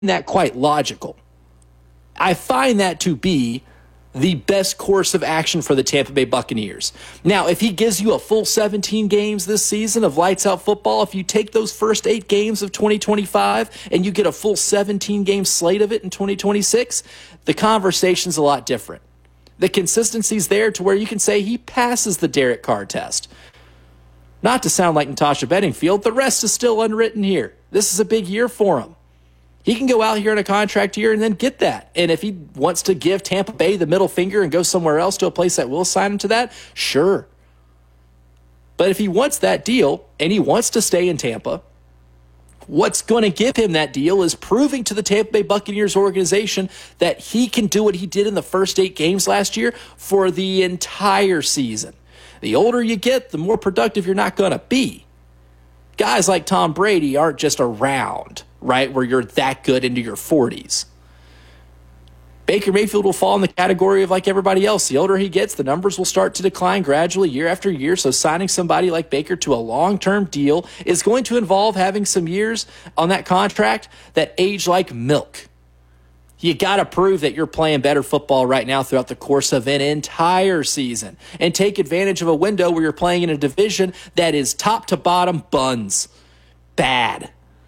that quite logical. I find that to be the best course of action for the Tampa Bay Buccaneers. Now, if he gives you a full 17 games this season of lights out football, if you take those first 8 games of 2025 and you get a full 17 game slate of it in 2026, the conversation's a lot different. The consistency's there to where you can say he passes the Derek Carr test. Not to sound like Natasha Bedingfield, the rest is still unwritten here. This is a big year for him. He can go out here in a contract year and then get that. And if he wants to give Tampa Bay the middle finger and go somewhere else to a place that will sign him to that, sure. But if he wants that deal and he wants to stay in Tampa, what's going to give him that deal is proving to the Tampa Bay Buccaneers organization that he can do what he did in the first 8 games last year for the entire season. The older you get, the more productive you're not going to be. Guys like Tom Brady aren't just around, right, where you're that good into your 40s. Baker Mayfield will fall in the category of like everybody else. The older he gets, the numbers will start to decline gradually year after year. So signing somebody like Baker to a long-term deal is going to involve having some years on that contract that age like milk. You got to prove that you're playing better football right now throughout the course of an entire season and take advantage of a window where you're playing in a division that is top to bottom buns. Bad.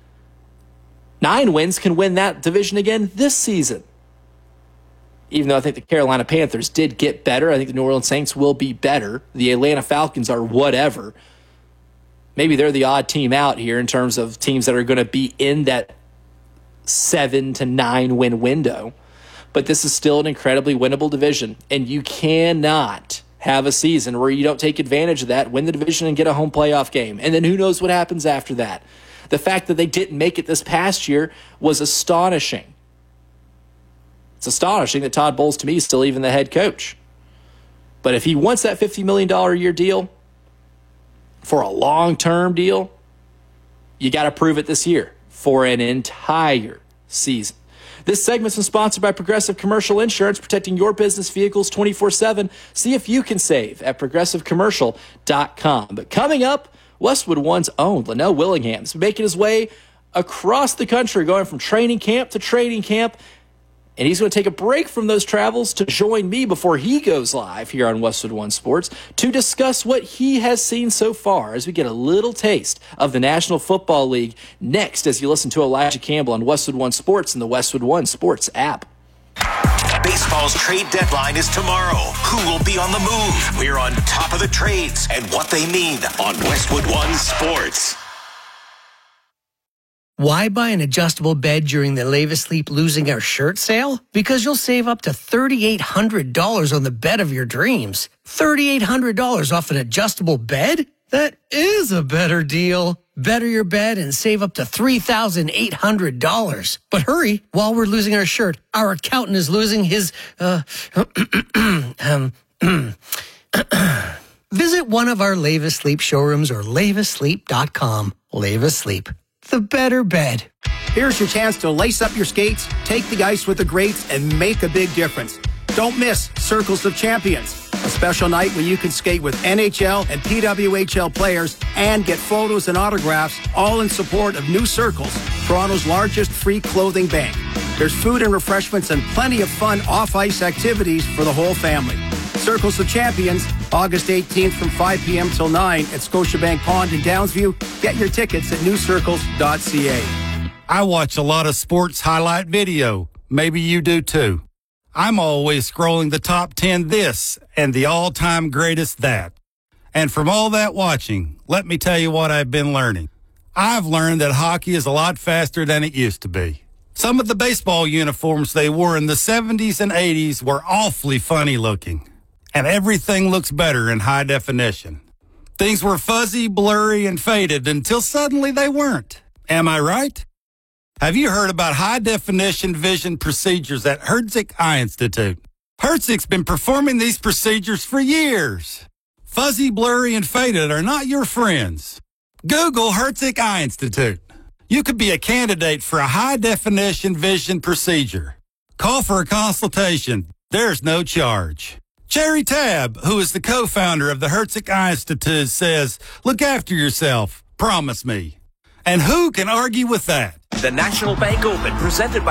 9 wins can win that division again this season. Even though I think the Carolina Panthers did get better, I think the New Orleans Saints will be better. The Atlanta Falcons are whatever. Maybe they're the odd team out here in terms of teams that are going to be in that 7 to 9 win window. But this is still an incredibly winnable division, and you cannot have a season where you don't take advantage of that, win the division, and get a home playoff game. And then who knows what happens after that. The fact that they didn't make it this past year was astonishing. It's astonishing that Todd Bowles, to me, is still even the head coach. But if he wants that $50 million a year deal for a long-term deal, you got to prove it this year for an entire season. This segment's been sponsored by Progressive Commercial Insurance, protecting your business vehicles 24/7. See if you can save at progressivecommercial.com. But coming up, Westwood One's own Linnell Willingham's making his way across the country, going from training camp to training camp. And he's going to take a break from those travels to join me before he goes live here on Westwood One Sports to discuss what he has seen so far as we get a little taste of the National Football League next as you listen to Elijah Campbell on Westwood One Sports and the Westwood One Sports app. Baseball's trade deadline is tomorrow. Who will be on the move? We're on top of the trades and what they mean on Westwood One Sports. Why buy an adjustable bed during the Lev Asleep Losing Our Shirt sale? Because you'll save up to $3,800 on the bed of your dreams. $3,800 off an adjustable bed? That is a better deal. Better your bed and save up to $3,800. But hurry, while we're losing our shirt, our accountant is losing his, Visit one of our Lev Asleep showrooms or levasleep.com. Lev Asleep. The better bed. Here's your chance to lace up your skates, take the ice with the greats, and make a big difference. Don't miss Circles of Champions, a special night when you can skate with NHL and PWHL players and get photos and autographs, all in support of New Circles, Toronto's largest free clothing bank. There's food and refreshments and plenty of fun off-ice activities for the whole family. Circles of Champions, August 18th from 5 p.m. till 9 at Scotiabank Pond in Downsview. Get your tickets at newcircles.ca. I watch a lot of sports highlight video. Maybe you do too. I'm always scrolling the top 10 this and the all-time greatest that. And from all that watching, let me tell you what I've been learning. I've learned that hockey is a lot faster than it used to be. Some of the baseball uniforms they wore in the 70s and 80s were awfully funny looking. And everything looks better in high definition. Things were fuzzy, blurry, and faded until suddenly they weren't. Am I right? Have you heard about high-definition vision procedures at Herzig Eye Institute? Herzig's been performing these procedures for years. Fuzzy, blurry, and faded are not your friends. Google Herzig Eye Institute. You could be a candidate for a high-definition vision procedure. Call for a consultation. There's no charge. Jerry Tabb, who is the co-founder of the Herzig Eye Institute, says, look after yourself. Promise me. And who can argue with that? The National Bank Open, presented by